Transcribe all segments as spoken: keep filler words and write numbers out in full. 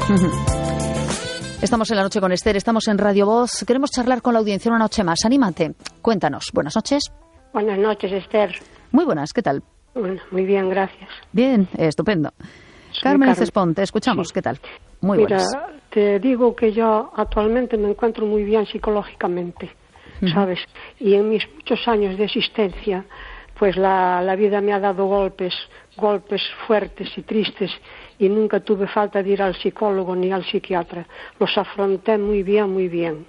Estamos en La Noche con Esther, estamos en Radio Voz. Queremos charlar con la audiencia una noche más. Anímate, cuéntanos. Buenas noches. Buenas noches, Esther. Muy buenas, ¿qué tal? Bueno, muy bien, gracias. Bien, estupendo. Soy Carmen, Carmen Cespón, te escuchamos, sí. ¿Qué tal? Muy Mira, buenas. Te digo que yo actualmente me encuentro muy bien psicológicamente, ¿sabes? Uh-huh. Y en mis muchos años de existencia, pues la, la vida me ha dado golpes, golpes fuertes y tristes, y nunca tuve falta de ir al psicólogo ni al psiquiatra. Los afronté muy bien, muy bien.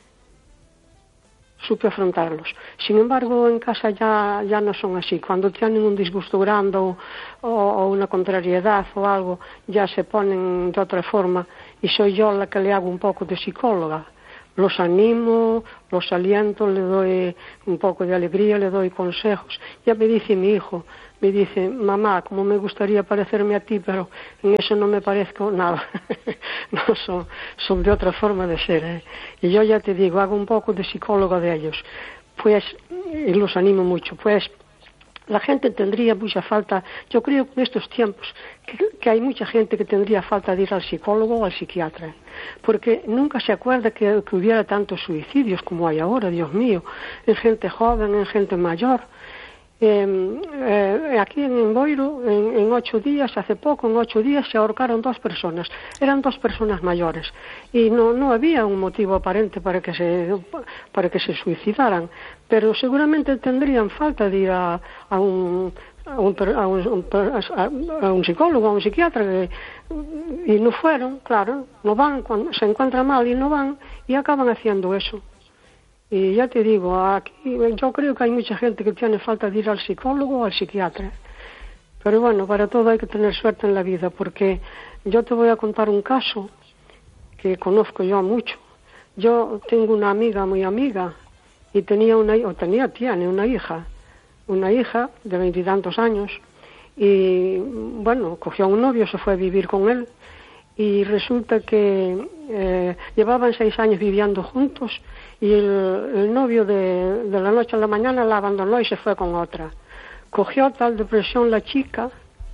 Supe afrontarlos. Sin embargo, en casa ya, ya no son así. Cuando tienen un disgusto grande o, o, o una contrariedad o algo, ya se ponen de otra forma, y soy yo la que le hago un poco de psicóloga. Los animo, los aliento, le doy un poco de alegría, le doy consejos. Ya me dice mi hijo, me dice, mamá, como me gustaría parecerme a ti, pero en eso no me parezco nada. No, son, son de otra forma de ser, ¿eh? Y yo ya te digo, hago un poco de psicólogo de ellos. Pues, y los animo mucho, pues la gente tendría mucha falta, yo creo que en estos tiempos, que, que hay mucha gente que tendría falta de ir al psicólogo o al psiquiatra, porque nunca se acuerda que, que hubiera tantos suicidios como hay ahora, Dios mío, en gente joven, en gente mayor. Eh, eh, aquí en Boiro, en, en ocho días, hace poco, en ocho días se ahorcaron dos personas. Eran dos personas mayores y no, no había un motivo aparente para que se para que se suicidaran, pero seguramente tendrían falta de ir a, a un a un, a, un, a un psicólogo, a un psiquiatra, que, y no fueron, claro, no van, cuando se encuentran mal y no van, y acaban haciendo eso. Y ya te digo, aquí yo creo que hay mucha gente que tiene falta de ir al psicólogo o al psiquiatra. Pero bueno, para todo hay que tener suerte en la vida, porque yo te voy a contar un caso que conozco yo mucho. Yo tengo una amiga, muy amiga, y tenía una, o tenía, tiene una hija, una hija de veintitantos años, y bueno, cogió a un novio, se fue a vivir con él, y resulta que eh, llevaban seis años viviendo juntos, y el, el novio de, de la noche a la mañana la abandonó y se fue con otra. Cogió tal depresión la chica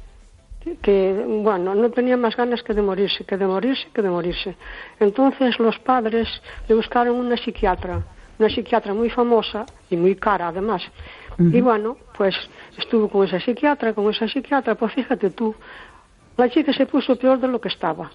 que, bueno, no tenía más ganas que de morirse, que de morirse, que de morirse. Entonces los padres le buscaron una psiquiatra, una psiquiatra muy famosa y muy cara además. Uh-huh. Y bueno, pues estuvo con esa psiquiatra, con esa psiquiatra, pues fíjate tú, la chica se puso peor de lo que estaba.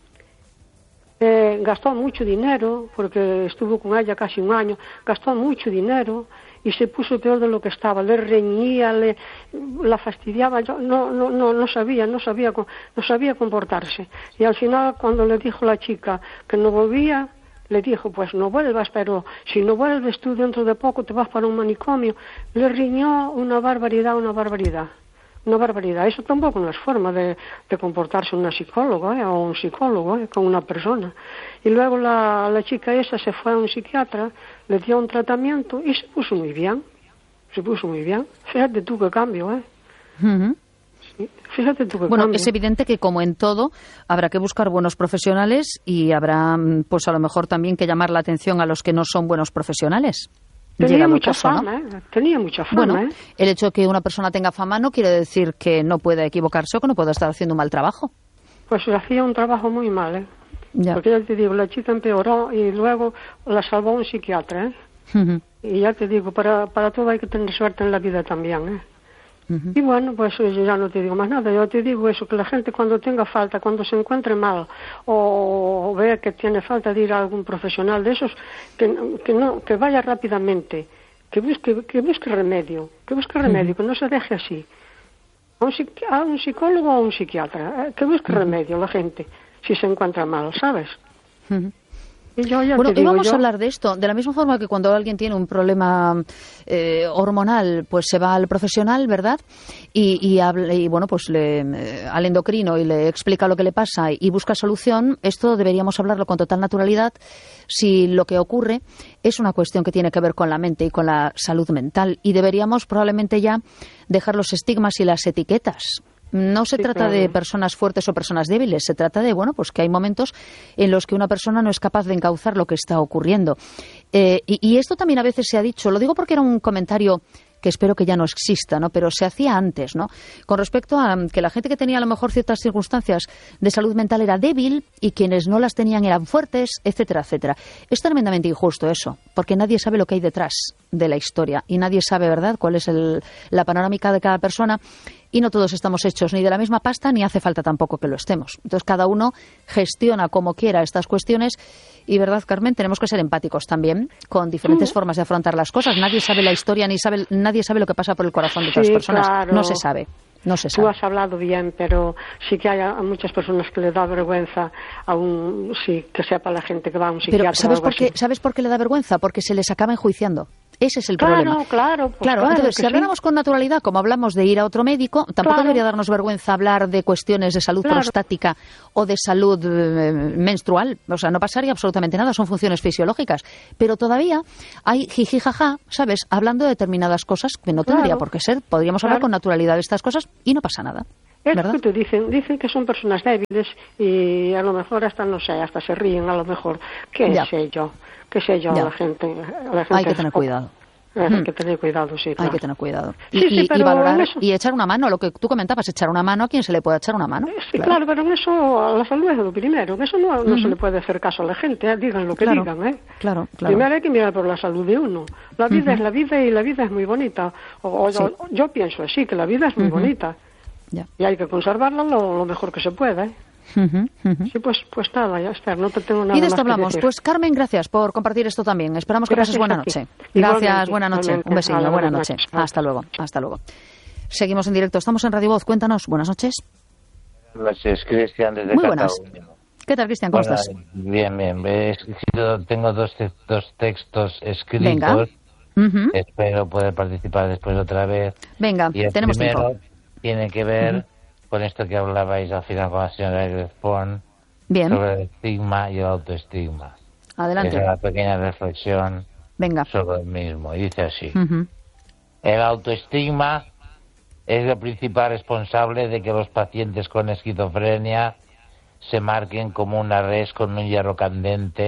Eh, gastó mucho dinero, porque estuvo con ella casi un año, gastó mucho dinero y se puso peor de lo que estaba, le reñía, le, la fastidiaba, yo no, no, no, no sabía, no sabía, no sabía comportarse. Y al final, cuando le dijo la chica que no volvía, le dijo, pues no vuelvas, pero si no vuelves tú dentro de poco te vas para un manicomio. Le riñó una barbaridad, una barbaridad. Una barbaridad. Eso tampoco no es forma de, de comportarse una psicóloga ¿eh? o un psicólogo ¿eh? con una persona. Y luego la, la chica esa se fue a un psiquiatra, le dio un tratamiento y se puso muy bien. Se puso muy bien. Fíjate tú qué cambio, ¿eh? Uh-huh. Sí, fíjate tú qué bueno, cambio. Es evidente que, como en todo, habrá que buscar buenos profesionales y habrá, pues a lo mejor también que llamar la atención a los que no son buenos profesionales. Tenía mucha caso, fama, ¿no? ¿eh? Tenía mucha fama, Bueno, ¿eh? El hecho de que una persona tenga fama no quiere decir que no pueda equivocarse o que no pueda estar haciendo un mal trabajo. Pues hacía un trabajo muy mal, ¿eh? Ya. Porque ya te digo, la chica empeoró y luego la salvó un psiquiatra, ¿eh? Uh-huh. Y ya te digo, para, para todo hay que tener suerte en la vida también, ¿eh? Uh-huh. Y bueno, pues yo ya no te digo más nada, yo te digo eso, que la gente cuando tenga falta, cuando se encuentre mal o, o vea que tiene falta de ir a algún profesional de esos, que, que, no, que vaya rápidamente, que busque, que busque remedio, que busque remedio, uh-huh. que no se deje así. A un, a un psicólogo o a un psiquiatra, eh, que busque uh-huh. remedio la gente, si se encuentra mal, ¿sabes? Uh-huh. Y yo ya bueno, te digo, y vamos yo... a hablar de esto, de la misma forma que cuando alguien tiene un problema eh, hormonal, pues se va al profesional, ¿verdad? Y, y, habla, y bueno, pues le, eh, al endocrino y le explica lo que le pasa y busca solución. Esto deberíamos hablarlo con total naturalidad si lo que ocurre es una cuestión que tiene que ver con la mente y con la salud mental. Y deberíamos probablemente ya dejar los estigmas y las etiquetas. No se sí, trata claro. de personas fuertes o personas débiles, se trata de, bueno, pues que hay momentos en los que una persona no es capaz de encauzar lo que está ocurriendo. Eh, y, y esto también a veces se ha dicho, lo digo porque era un comentario que espero que ya no exista, ¿no? Pero se hacía antes, ¿no? Con respecto a que la gente que tenía a lo mejor ciertas circunstancias de salud mental era débil y quienes no las tenían eran fuertes, etcétera, etcétera. Es tremendamente injusto eso, porque nadie sabe lo que hay detrás de la historia y nadie sabe, ¿verdad?, cuál es el, la panorámica de cada persona. Y no todos estamos hechos ni de la misma pasta, ni hace falta tampoco que lo estemos. Entonces, cada uno gestiona como quiera estas cuestiones. Y, ¿verdad, Carmen? Tenemos que ser empáticos también con diferentes sí. formas de afrontar las cosas. Nadie sabe la historia, ni sabe, nadie sabe lo que pasa por el corazón de otras sí, personas. Claro. No se sabe. No se sabe. Tú has hablado bien, pero sí que hay a muchas personas que le da vergüenza a un, sí, que sepa la gente que va a un psiquiatra. Pero ¿sabes por qué? ¿Sabes por qué le da vergüenza? Porque se les acaba enjuiciando. Ese es el claro, problema. Claro, pues claro. claro. Entonces, si habláramos sí. con naturalidad, como hablamos de ir a otro médico, tampoco claro. debería darnos vergüenza hablar de cuestiones de salud claro. prostática o de salud eh, menstrual. O sea, no pasaría absolutamente nada, son funciones fisiológicas. Pero todavía hay jiji jaja, ¿sabes? Hablando de determinadas cosas que no tendría claro. por qué ser. Podríamos claro. hablar con naturalidad de estas cosas y no pasa nada. Es ¿verdad? lo que te dicen, dicen que son personas débiles y a lo mejor hasta, no sé, hasta se ríen, a lo mejor. ¿Qué ya. sé yo? ¿Qué sé yo? La gente, la gente hay que tener cuidado. Hay que tener cuidado, sí. Claro. Hay que tener cuidado. Sí, y, sí, y valorar y echar una mano, lo que tú comentabas, echar una mano a quien se le pueda echar una mano. Sí, claro, claro pero en eso, a la salud es lo primero, en eso no, no uh-huh. se le puede hacer caso a la gente, ¿eh? Digan lo que claro, digan, ¿eh? Claro, claro. Primero hay que mirar por la salud de uno. La vida uh-huh. es la vida y la vida es muy bonita. O, o, sí. yo, yo pienso así, que la vida es muy uh-huh. bonita. Ya. Y hay que conservarla lo, lo mejor que se pueda, ¿eh? Uh-huh, uh-huh. Sí, pues, pues nada, ya está, no te tengo nada y de esto más hablamos. Que decir. Pues Carmen, gracias por compartir esto también. Esperamos que gracias pases buena noche. Gracias, buena noche. Un besito, buena noche. Hasta luego, hasta luego. Seguimos en directo, estamos en Radio Voz. Cuéntanos, buenas noches. Buenas noches, Cristian, desde Muy Cataluña. Buenas. ¿Qué tal, Cristian? ¿Cómo bueno, estás? Bien, bien. He escrito, tengo dos, dos textos escritos. Venga. Uh-huh. Espero poder participar después otra vez. Venga, y el tenemos primero tiempo. Tiene que ver uh-huh. con esto que hablabais al final con la señora Egrespon. Bien. Sobre el estigma y el autoestigma. Adelante. Es una pequeña reflexión Venga. sobre el mismo. Y dice así. Uh-huh. El autoestigma es el principal responsable de que los pacientes con esquizofrenia se marquen como una res con un hierro candente